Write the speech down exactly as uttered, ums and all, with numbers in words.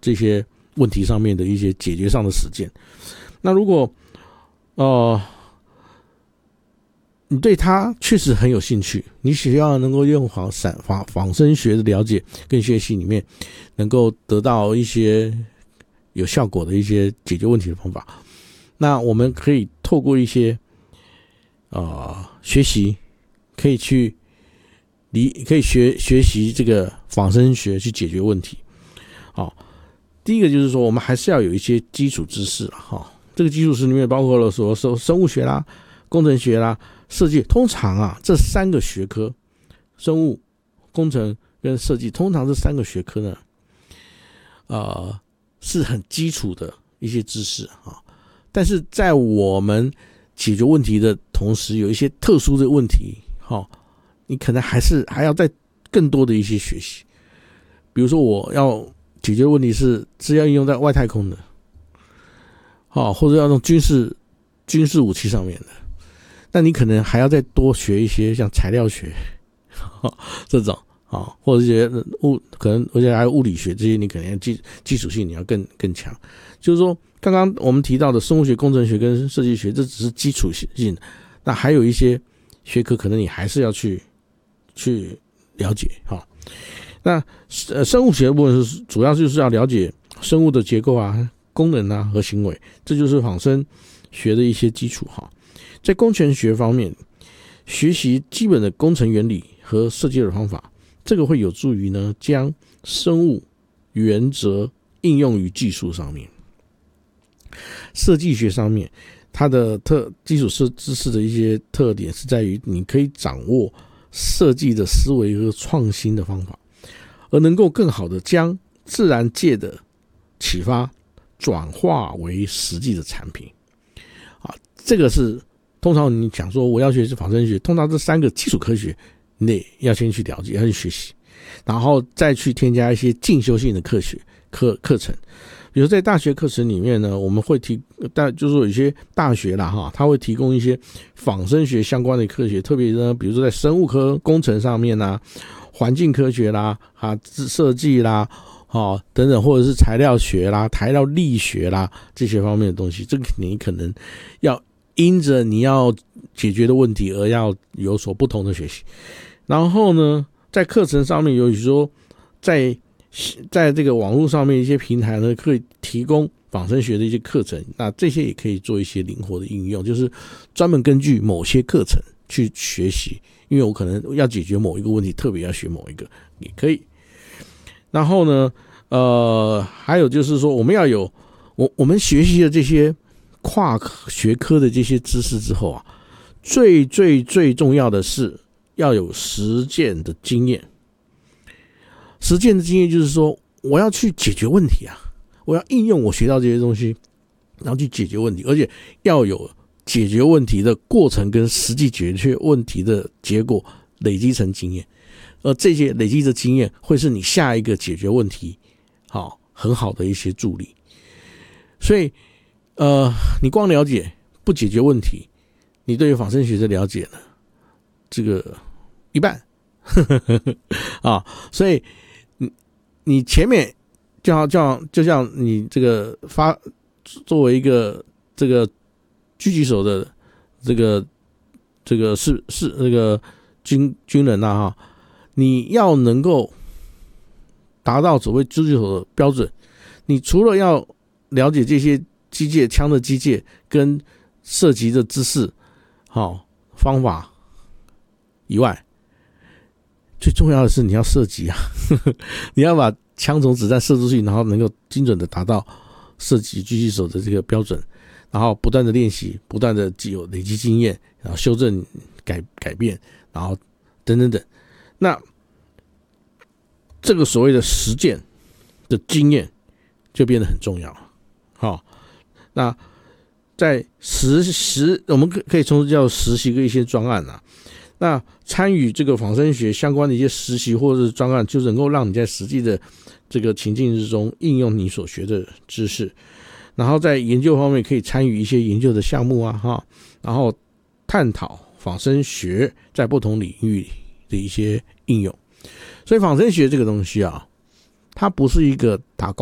这些问题上面的一些解决上的实践。那如果呃你对它确实很有兴趣，你需要能够用好散仿仿生学的了解跟学习里面，能够得到一些有效果的一些解决问题的方法。那我们可以透过一些呃学习，可以去理可以学学习这个仿生学去解决问题。好，第一个就是说，我们还是要有一些基础知识了哈。这个基础知识里面包括了说生物学啦、工程学啦、设计。通常啊，这三个学科，生物、工程跟设计，通常这三个学科呢，呃，是很基础的一些知识啊。但是在我们解决问题的同时，有一些特殊的问题，哈，你可能还是还要再更多的一些学习。比如说，我要解决的问题是是要应用在外太空的，好，或者要用军事军事武器上面的，那你可能还要再多学一些像材料学这种啊，或者一些物可能而且还有物理学这些，你可能基基础性你要更更强。就是说，刚刚我们提到的生物学、工程学跟设计学，这只是基础性，那还有一些学科可能你还是要去去了解哈。那呃，生物学的部分是主要就是要了解生物的结构啊、功能啊和行为，这就是仿生学的一些基础哈。在工程学方面，学习基本的工程原理和设计的方法，这个会有助于呢将生物原则应用于技术上面。设计学上面，它的特基础知识的一些特点是在于你可以掌握设计的思维和创新的方法，而能够更好的将自然界的启发转化为实际的产品。啊，这个是通常你讲说我要学仿生学，通常这三个基础科学你得要先去了解，要去学习，然后再去添加一些进修性的课学课课程。比如在大学课程里面呢，我们会提，但就是说有些大学啦哈，它会提供一些仿生学相关的科学，特别呢，比如说在生物科工程上面啦、环境科学啦、啊设计啦、哦等等，或者是材料学啦、材料力学啦这些方面的东西，这个你可能要因着你要解决的问题而要有所不同的学习。然后呢，在课程上面，有时说在在这个网络上面一些平台呢，可以提供仿生学的一些课程，那这些也可以做一些灵活的应用，就是专门根据某些课程去学习，因为我可能要解决某一个问题，特别要学某一个也可以。然后呢，呃，还有就是说，我们要有我我们学习的这些跨学科的这些知识之后啊，最最最重要的是要有实践的经验。实践的经验就是说，我要去解决问题啊，我要应用我学到这些东西，然后去解决问题，而且要有解决问题的过程跟实际解决问题的结果累积成经验，而这些累积的经验会是你下一个解决问题好很好的一些助力。所以呃，你光了解不解决问题，你对于仿生学的了解呢，这个一半啊，所以你前面就像就像就像你这个发作为一个这个狙击手的这个这个是是这个军军人啊哈，你要能够达到所谓狙击手的标准，你除了要了解这些机械枪的机械跟射击的知识好方法以外，最重要的是你要射击啊你要把枪从子弹射出去，然后能够精准的达到射击狙击手的这个标准，然后不断的练习，不断的有累积经验，然后修正改改变，然后等等等。那这个所谓的实践的经验就变得很重要。好，那在实实我们可以从叫实习跟一些专案啊，那参与这个仿生学相关的一些实习或者是专案，就能够让你在实际的这个情境之中应用你所学的知识，然后在研究方面可以参与一些研究的项目啊哈，然后探讨仿生学在不同领域的一些应用。所以仿生学这个东西啊，它不是一个打高